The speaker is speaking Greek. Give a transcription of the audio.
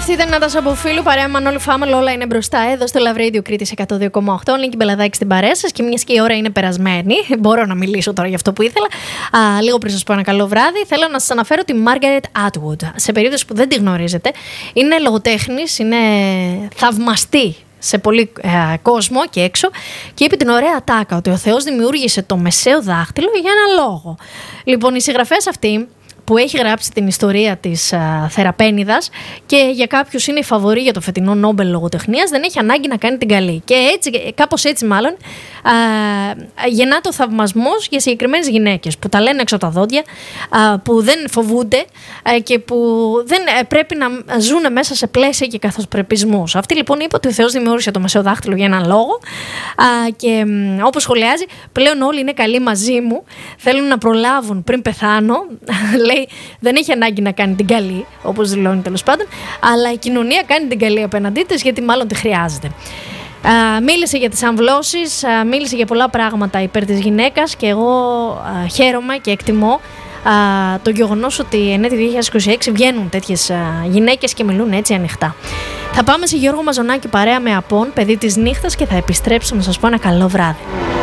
Αυτή ήταν η Νάτασα από φίλου, παρέα Μανώλη Φάμελ, όλα είναι μπροστά εδώ στο Love Radio Κρήτης 102,8. Νίκη Μπελαδάκη στην παρέα σας και μιας και η ώρα είναι περασμένη, μπορώ να μιλήσω τώρα για αυτό που ήθελα. Λίγο πριν σας πω ένα καλό βράδυ, θέλω να σας αναφέρω τη Margaret Atwood. Σε περίπτωση που δεν τη γνωρίζετε, είναι λογοτέχνης, είναι θαυμαστή σε πολύ κόσμο και έξω και είπε την ωραία τάκα ότι ο Θεός δημιούργησε το μεσαίο δάχτυλο για ένα λόγο. Λοιπόν, η συγγραφέας αυτή που έχει γράψει την ιστορία της Θεραπαίνιδας και για κάποιους είναι η φαβορή για το φετινό Νόμπελ λογοτεχνίας, δεν έχει ανάγκη να κάνει την καλή. Και έτσι, κάπως έτσι μάλλον, γεννάται ο θαυμασμός για συγκεκριμένες γυναίκες που τα λένε έξω από τα δόντια, που δεν φοβούνται και που δεν πρέπει να ζουν μέσα σε πλαίσια και καθοσπρεπισμούς. Αυτή λοιπόν είπε ότι ο Θεός δημιούργησε το μεσαίο δάχτυλο για έναν λόγο και όπως σχολιάζει, πλέον όλοι είναι καλοί μαζί μου, θέλουν να προλάβουν πριν πεθάνω. Λέει, δεν έχει ανάγκη να κάνει την καλή, όπως δηλώνει τέλος πάντων, αλλά η κοινωνία κάνει την καλή απέναντί της, γιατί μάλλον τη χρειάζεται. Μίλησε για τις αμβλώσεις, μίλησε για πολλά πράγματα υπέρ της γυναίκας και εγώ χαίρομαι και εκτιμώ το γεγονός ότι εν έτη 2026 βγαίνουν τέτοιες γυναίκες και μιλούν έτσι ανοιχτά. Θα πάμε σε Γιώργο Μαζονάκη παρέα με Απών, παιδί της νύχτας, και θα επιστρέψουμε να σας πω ένα καλό βράδυ.